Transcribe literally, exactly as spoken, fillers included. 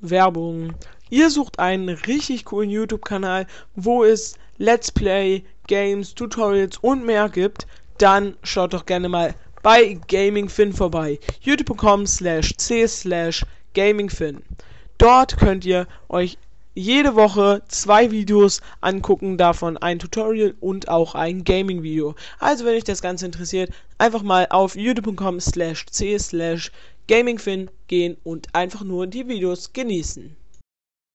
Werbung. Ihr sucht einen richtig coolen YouTube-Kanal, wo es Let's Play, Games, Tutorials und mehr gibt, dann schaut doch gerne mal bei GamingFin vorbei. youtube punkt com slash c slash gamingfin. Dort könnt ihr euch jede Woche zwei Videos angucken, davon ein Tutorial und auch ein Gaming-Video. Also wenn euch das Ganze interessiert, einfach mal auf youtube punkt com slash c slash gamingfin gehen und einfach nur die Videos genießen.